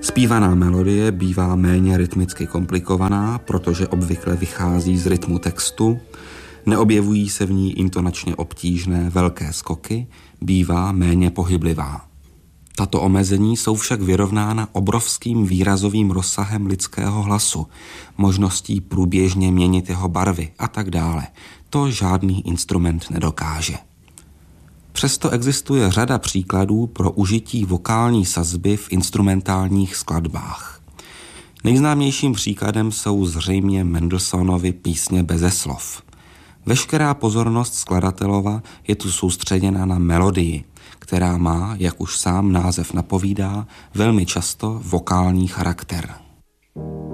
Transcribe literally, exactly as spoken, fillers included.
Zpívaná melodie bývá méně rytmicky komplikovaná, protože obvykle vychází z rytmu textu, neobjevují se v ní intonačně obtížné velké skoky, bývá méně pohyblivá. Tato omezení jsou však vyrovnána obrovským výrazovým rozsahem lidského hlasu, možností průběžně měnit jeho barvy a tak dále. To žádný instrument nedokáže. Přesto existuje řada příkladů pro užití vokální sazby v instrumentálních skladbách. Nejznámějším příkladem jsou zřejmě Mendelssohnovy písně beze slov. Veškerá pozornost skladatelova je tu soustředěna na melodii, která má, jak už sám název napovídá, velmi často vokální charakter.